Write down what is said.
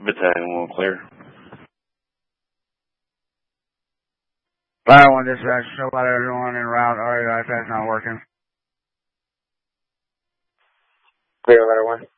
Battalion 1 clear. Fire 1 dispatch, show about everyone en route. RUIFS not working. Clear, letter 1.